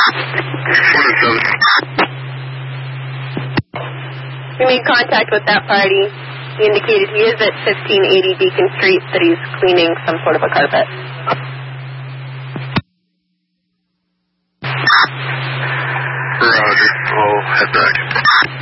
We made contact with that party. He indicated he is at 1580 Beacon Street, that he's cleaning some sort of a carpet. Roger. I'll head back.